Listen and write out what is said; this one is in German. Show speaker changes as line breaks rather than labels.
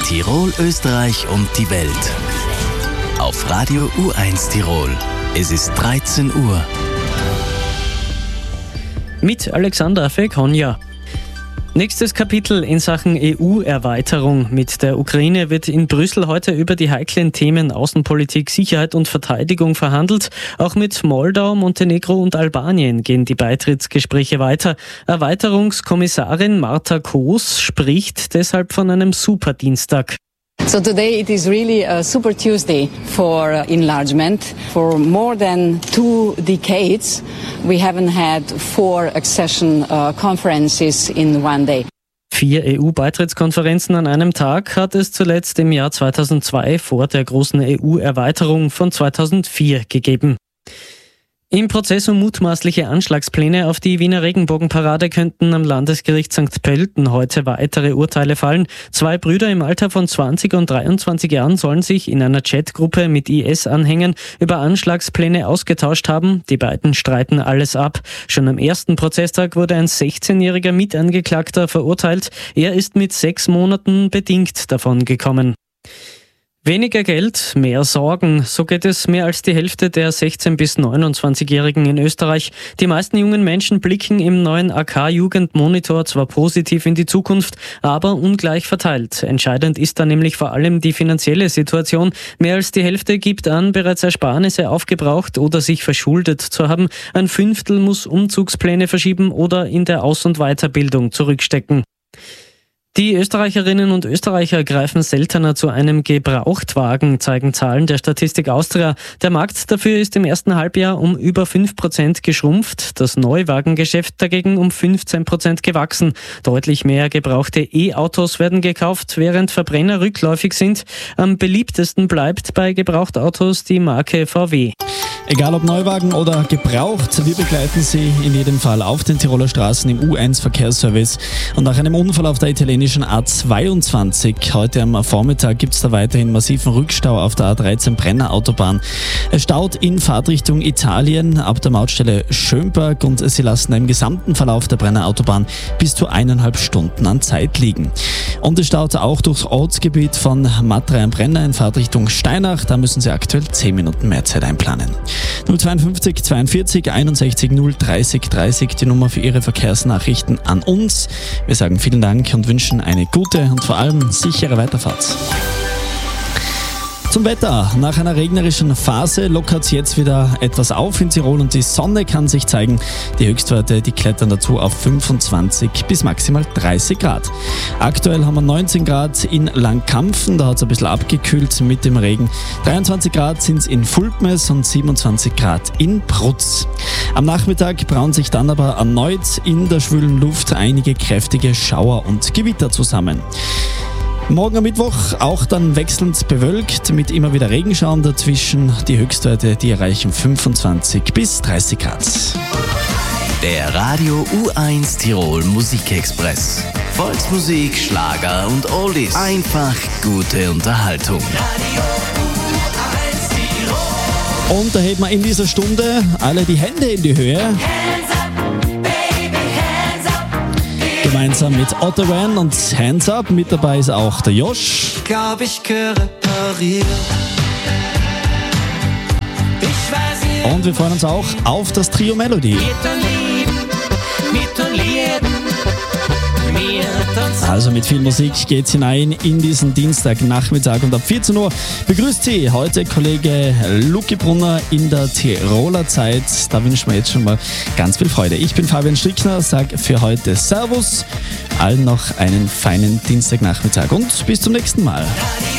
Tirol, Österreich und die Welt. Auf Radio U1 Tirol. Es ist 13 Uhr.
Mit Alexander Fekonja. Nächstes Kapitel in Sachen EU-Erweiterung. Mit der Ukraine wird in Brüssel heute über die heiklen Themen Außenpolitik, Sicherheit und Verteidigung verhandelt. Auch mit Moldau, Montenegro und Albanien gehen die Beitrittsgespräche weiter. Erweiterungskommissarin Marta Koos spricht deshalb von einem Superdienstag.
So today it is really a super Tuesday for enlargement. For more than 2 decades, we haven't had 4 accession conferences in one day.
4 EU-Beitrittskonferenzen an einem Tag hat es zuletzt im Jahr 2002 vor der großen EU-Erweiterung von 2004 gegeben. Im Prozess um mutmaßliche Anschlagspläne auf die Wiener Regenbogenparade könnten am Landesgericht St. Pölten heute weitere Urteile fallen. 2 Brüder im Alter von 20 und 23 Jahren sollen sich in einer Chatgruppe mit IS-Anhängern über Anschlagspläne ausgetauscht haben. Die beiden streiten alles ab. Schon am ersten Prozesstag wurde ein 16-jähriger Mitangeklagter verurteilt. Er ist mit 6 Monaten bedingt davon gekommen. Weniger Geld, mehr Sorgen. So geht es mehr als die Hälfte der 16- bis 29-Jährigen in Österreich. Die meisten jungen Menschen blicken im neuen AK-Jugendmonitor zwar positiv in die Zukunft, aber ungleich verteilt. Entscheidend ist da nämlich vor allem die finanzielle Situation. Mehr als die Hälfte gibt an, bereits Ersparnisse aufgebraucht oder sich verschuldet zu haben. Ein Fünftel muss Umzugspläne verschieben oder in der Aus- und Weiterbildung zurückstecken. Die Österreicherinnen und Österreicher greifen seltener zu einem Gebrauchtwagen, zeigen Zahlen der Statistik Austria. Der Markt dafür ist im ersten Halbjahr um über 5% geschrumpft, das Neuwagengeschäft dagegen um 15% gewachsen. Deutlich mehr gebrauchte E-Autos werden gekauft, während Verbrenner rückläufig sind. Am beliebtesten bleibt bei Gebrauchtautos die Marke VW.
Egal ob Neuwagen oder gebraucht, wir begleiten Sie in jedem Fall auf den Tiroler Straßen im U1 Verkehrsservice. Und nach einem Unfall auf der italienischen A22 heute am Vormittag gibt es da weiterhin massiven Rückstau auf der A13 Brenner Autobahn. Es staut in Fahrtrichtung Italien ab der Mautstelle Schönberg und Sie lassen im gesamten Verlauf der Brenner Autobahn bis zu 1,5 Stunden an Zeit liegen. Und es staut auch durchs Ortsgebiet von Matrei am Brenner in Fahrtrichtung Steinach. Da müssen Sie aktuell 10 Minuten mehr Zeit einplanen. 052 42 61 030 30 die Nummer für Ihre Verkehrsnachrichten an uns. Wir sagen vielen Dank und wünschen eine gute und vor allem sichere Weiterfahrt. Zum Wetter. Nach einer regnerischen Phase lockert es jetzt wieder etwas auf in Tirol und die Sonne kann sich zeigen. Die Höchstwerte, die klettern dazu auf 25 bis maximal 30 Grad. Aktuell haben wir 19 Grad in Langkampfen, da hat es ein bisschen abgekühlt mit dem Regen. 23 Grad sind es in Fulpmes und 27 Grad in Prutz. Am Nachmittag brauen sich dann aber erneut in der schwülen Luft einige kräftige Schauer und Gewitter zusammen. Morgen am Mittwoch auch dann wechselnd bewölkt mit immer wieder Regenschauern dazwischen. Die Höchstwerte, die erreichen 25 bis 30 Grad.
Der Radio U1 Tirol Musikexpress. Volksmusik, Schlager und Oldies. Einfach gute Unterhaltung. Radio U1 Tirol.
Und da heben wir in dieser Stunde alle die Hände in die Höhe. Gemeinsam mit Otto Ran und Hands Up. Mit dabei ist auch der Josh.
Ich glaub, ich gehöre repariert.
Und wir freuen uns auch auf das Trio Melody. Also mit viel Musik geht's hinein in diesen Dienstagnachmittag und ab 14 Uhr begrüßt Sie heute Kollege Luki Brunner in der Tiroler Zeit. Da wünschen wir jetzt schon mal ganz viel Freude. Ich bin Fabian Strickner, sage für heute Servus, allen noch einen feinen Dienstagnachmittag und bis zum nächsten Mal.